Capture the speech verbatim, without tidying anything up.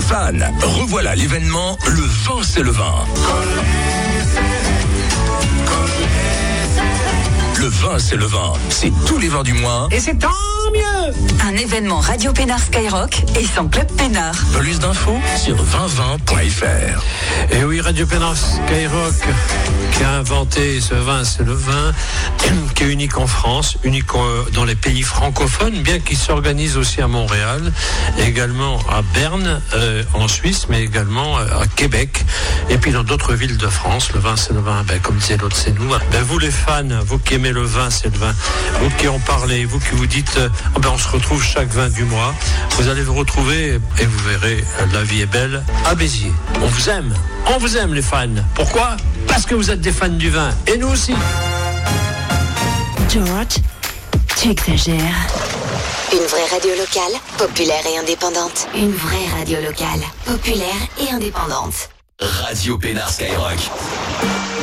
les fans, revoilà l'événement Le vin c'est le vin. Le vin c'est le vin, c'est tous les vins du mois. Et c'est tant mieux. Un événement Radio Pénard Skyrock et son club Pénard. Plus d'infos sur vingt vingt point f r. Et oui, Radio Pénard Skyrock qui a inventé ce vin, c'est le vin, qui est unique en France, unique dans les pays francophones, bien qu'il s'organise aussi à Montréal, également à Berne, euh, en Suisse, mais également à Québec, et puis dans d'autres villes de France. Le vin, c'est le vin, ben, comme disait l'autre, c'est nous. Ben, vous les fans, vous qui aimez le vin, c'est le vin, vous qui en parlez, vous qui vous dites, euh, oh ben, on se retrouve chaque vingt du mois, vous allez vous retrouver, et vous verrez, la vie est belle, à Béziers. On vous aime, on vous aime les fans. Pourquoi ? Parce que vous êtes des fans du vin, et nous aussi. George, tu exagères. Une vraie radio locale, populaire et indépendante. Une vraie radio locale, populaire et indépendante. Radio Pénard Skyrock.